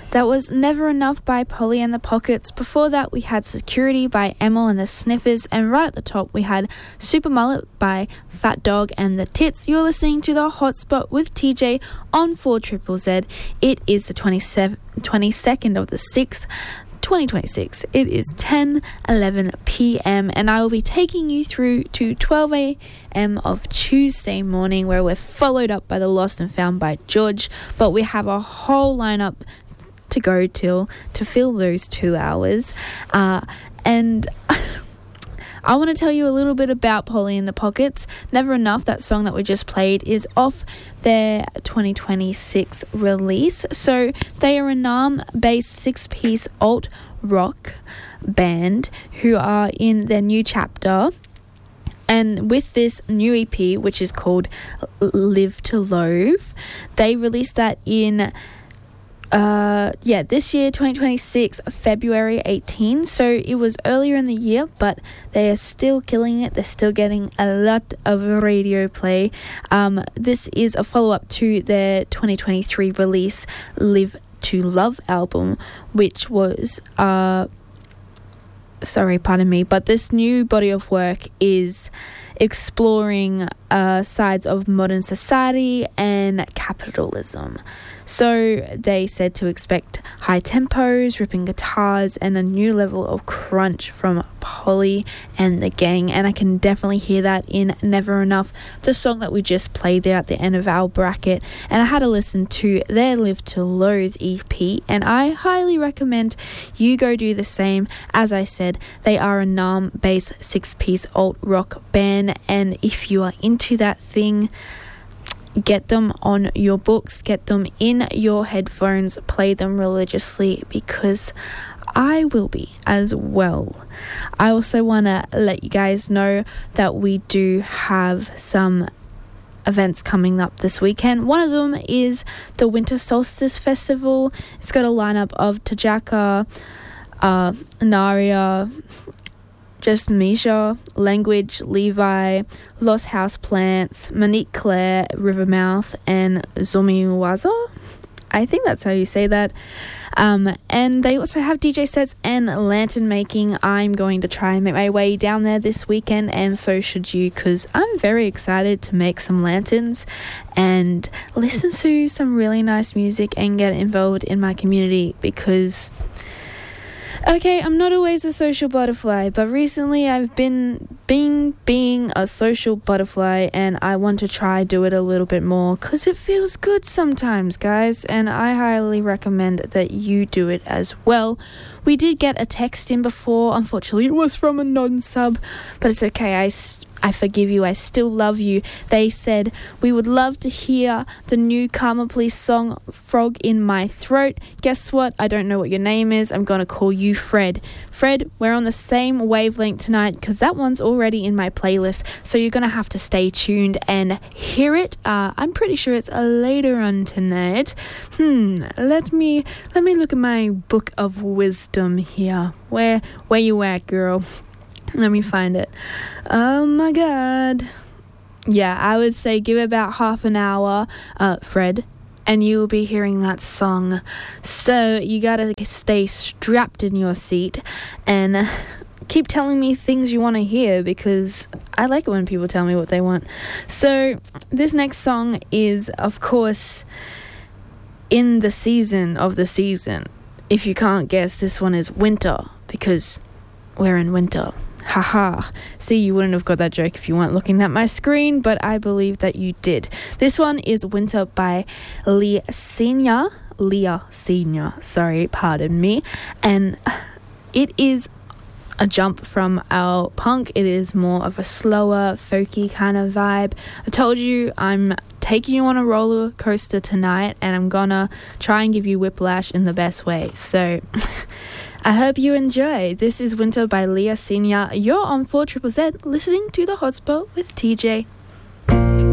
That was Never Enough by Polly and the Pockets. Before that, we had Security by Emil and the Sniffers. And right at the top, we had Super Mullet by Fat Dog and the Tits. You're listening to The Hotspot with TJ on 4ZZZ. It is the 22nd of the 6th. 2026. It is 10:11 p.m. and I will be taking you through to 12 a.m. of Tuesday morning, where we're followed up by the Lost and Found by George, but we have a whole lineup to go to fill those 2 hours, and I want to tell you a little bit about Polly in the Pockets. Never Enough, that song that we just played, is off their 2026 release. So they are a Naarm-based 6-piece alt rock band who are in their new chapter. And with this new EP, which is called Live to Loathe, they released that in this year, 2026, February 18. So it was earlier in the year, but they are still killing it. They're still getting a lot of radio play. This is a follow-up to their 2023 release, Live to Love album, which was but this new body of work is exploring sides of modern society and capitalism. So they said to expect high tempos, ripping guitars, and a new level of crunch from Polly and the gang. And I can definitely hear that in Never Enough, the song that we just played there at the end of our bracket. And I had to listen to their Live to Loathe EP, and I highly recommend you go do the same. As I said, they are a Naarm-based 6-piece alt rock band, and if you are into that thing, get them on your books, get them in your headphones, play them religiously, because I will be as well. I also want to let you guys know that we do have some events coming up this weekend. One of them is the Winter Solstice Festival. It's got a lineup of Tajaka, Naria, Just Misha, Language, Levi, Lost House Plants, Monique Claire, Rivermouth, and Zomiwaza. I think that's how you say that. And they also have DJ sets and lantern making. I'm going to try and make my way down there this weekend, and so should you, because I'm very excited to make some lanterns and listen to some really nice music and get involved in my community, because okay, I'm not always a social butterfly, but recently I've been being a social butterfly, and I want to try do it a little bit more, because it feels good sometimes, guys, and I highly recommend that you do it as well. We did get a text in before. Unfortunately, it was from a non-sub, but it's okay. I forgive you. I still love you. They said, we would love to hear the new Karma Police song, Frog in My Throat. Guess what? I don't know what your name is. I'm going to call you Fred. Fred, we're on the same wavelength tonight, because that one's already in my playlist. So you're going to have to stay tuned and hear it. I'm pretty sure it's later on tonight. Let me look at my book of wisdom here. Where you at, girl? Let me find it. Oh my god. Yeah, I would say give it about half an hour, Fred, and you will be hearing that song. So you gotta stay strapped in your seat and keep telling me things you want to hear, because I like it when people tell me what they want. So this next song is, of course, in the season of the season. If you can't guess, this one is winter, because we're in winter. Haha. See, you wouldn't have got that joke if you weren't looking at my screen, but I believe that you did. This one is Winter by Leah Senior, sorry, pardon me. And it is a jump from our punk. It is more of a slower, folky kind of vibe. I told you I'm taking you on a roller coaster tonight, and I'm gonna try and give you whiplash in the best way. So I hope you enjoy. This is Winter by Leah Senior. You're on 4ZZZ, listening to The Hotspot with TJ.